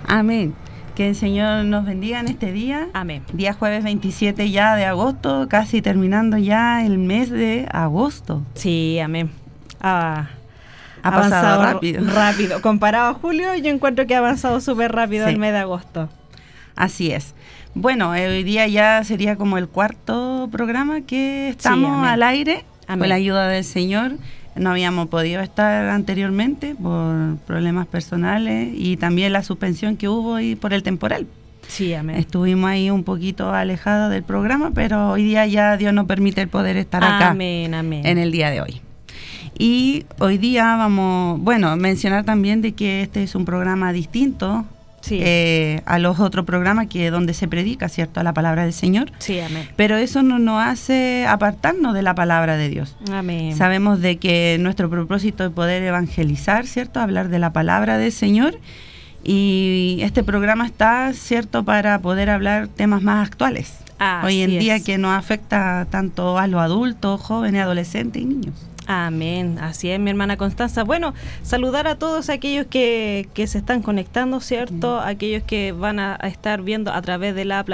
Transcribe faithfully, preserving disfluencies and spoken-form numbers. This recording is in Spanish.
Amén. Que el Señor nos bendiga en este día. Amén. Día jueves veintisiete ya de agosto, casi terminando ya el mes de agosto. Sí, amén. Ah, ha avanzado pasado rápido. Rápido. Comparado a julio, yo encuentro que ha avanzado súper rápido sí. el mes de agosto. Así es. Bueno, hoy día ya sería como el cuarto programa que estamos sí, al aire. Amén. Con la ayuda del Señor. No habíamos podido estar anteriormente por problemas personales y también la suspensión que hubo y por el temporal. Sí, amén. Estuvimos ahí un poquito alejados del programa, pero hoy día ya Dios nos permite el poder estar acá. Amén, amén. En el día de hoy. Y hoy día vamos, bueno, mencionar también de que este es un programa distinto. Sí. Eh, a los otros programas que donde se predica, ¿cierto?, la palabra del Señor. Sí, amén. Pero eso no nos hace apartarnos de la palabra de Dios. Amén. Sabemos de que nuestro propósito es poder evangelizar, ¿cierto?, hablar de la palabra del Señor, y este programa está, ¿cierto?, para poder hablar temas más actuales. Ah, hoy en día es. Que nos afecta tanto a los adultos, jóvenes, adolescentes y niños. Amén, así es, mi hermana Constanza. Bueno, saludar a todos aquellos que, que se están conectando, ¿cierto? Mm. Aquellos que van a, a estar viendo a través de la